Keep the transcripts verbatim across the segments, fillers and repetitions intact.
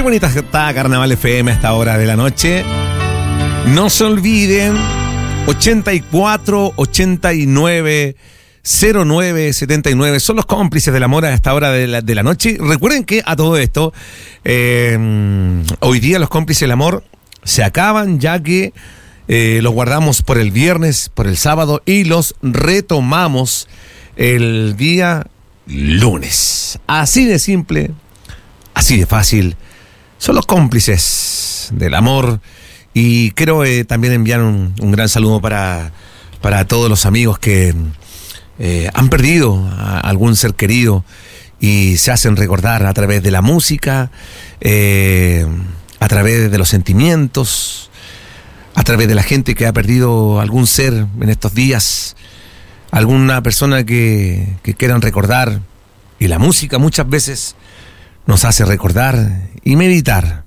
Qué bonita está Carnaval F M a esta hora de la noche. No se olviden, ochenta y cuatro, ochenta y nueve, cero nueve, setenta y nueve son los cómplices del amor a esta hora de la, de la noche. Recuerden que a todo esto, eh, hoy día los cómplices del amor se acaban, ya que eh, los guardamos por el viernes, por el sábado, y los retomamos el día lunes. Así de simple, así de fácil. Son los cómplices del amor. Y quiero eh, también enviar un, un gran saludo para, para todos los amigos que eh, han perdido a algún ser querido y se hacen recordar a través de la música, eh, a través de los sentimientos, a través de la gente que ha perdido algún ser en estos días, alguna persona que, que quieran recordar. Y la música muchas veces nos hace recordar y meditar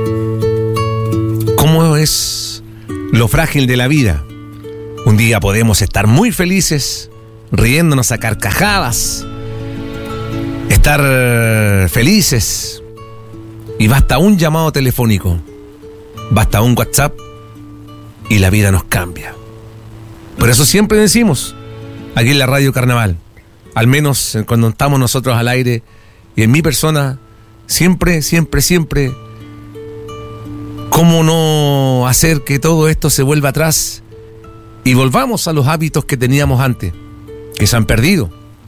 cómo es lo frágil de la vida. Un día podemos estar muy felices, riéndonos a carcajadas, estar felices, y basta un llamado telefónico, basta un WhatsApp y la vida nos cambia. Por eso siempre decimos, aquí en la Radio Carnaval, al menos cuando estamos nosotros al aire y en mi persona, siempre, siempre, siempre, ¿cómo no hacer que todo esto se vuelva atrás y volvamos a los hábitos que teníamos antes, que se han perdido?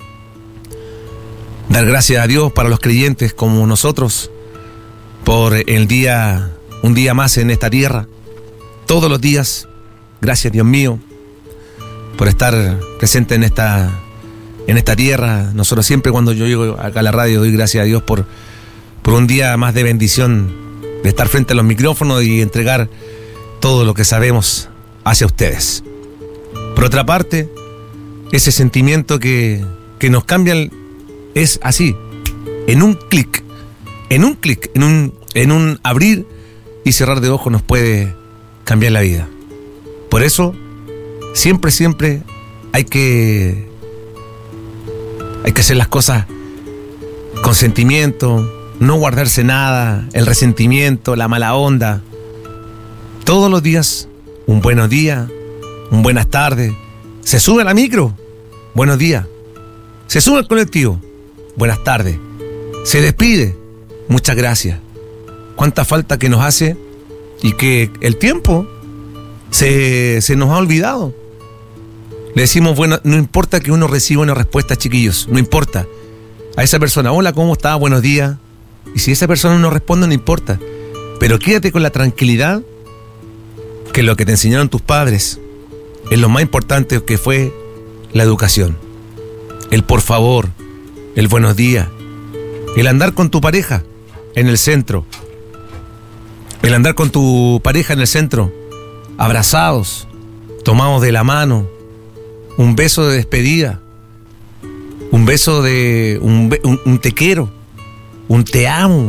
Dar gracias a Dios para los creyentes como nosotros por el día, un día más en esta tierra, todos los días. Gracias, Dios mío, por estar presente en esta, en esta tierra. Nosotros siempre, cuando yo llego acá a la radio, doy gracias a Dios por, por un día más de bendición, de estar frente a los micrófonos y entregar todo lo que sabemos hacia ustedes. Por otra parte, ese sentimiento que, que nos cambia es así, en un clic, en un clic, en un, en un abrir y cerrar de ojos nos puede cambiar la vida. Por eso, siempre, siempre hay que, hay que hacer las cosas con sentimiento, no guardarse nada, el resentimiento, la mala onda. Todos los días, un buenos días, un buenas tardes. Se sube a la micro, buenos días. Se sube al colectivo, buenas tardes. Se despide, muchas gracias. Cuánta falta que nos hace y que el tiempo se, se nos ha olvidado. Le decimos, bueno, no importa que uno reciba una respuesta, chiquillos, no importa. A esa persona, hola, ¿cómo está? Buenos días. Y si esa persona no responde, no importa. Pero quédate con la tranquilidad que lo que te enseñaron tus padres es lo más importante, que fue la educación. El por favor, el buenos días, el andar con tu pareja en el centro, el andar con tu pareja en el centro, abrazados, tomados de la mano, un beso de despedida, un beso de un, un, un te quiero, un te amo,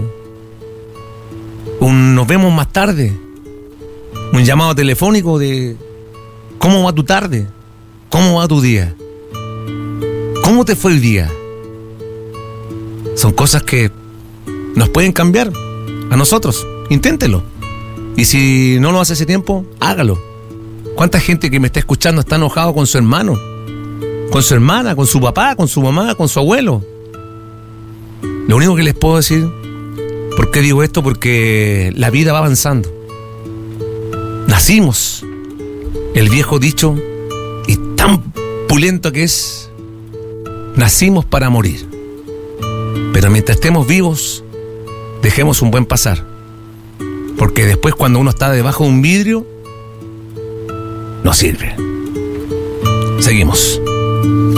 un nos vemos más tarde, un llamado telefónico de ¿cómo va tu tarde? ¿Cómo va tu día? ¿Cómo te fue el día? Son cosas que nos pueden cambiar a nosotros. Inténtelo. Y si no lo hace hace tiempo, hágalo. ¿Cuánta gente que me está escuchando está enojado con su hermano, con su hermana, con su papá, con su mamá, con su abuelo? Lo único que les puedo decir, ¿por qué digo esto? Porque la vida va avanzando. Nacimos, el viejo dicho, y tan pulento que es, nacimos para morir. Pero mientras estemos vivos, dejemos un buen pasar. Porque después, cuando uno está debajo de un vidrio, no sirve. Seguimos.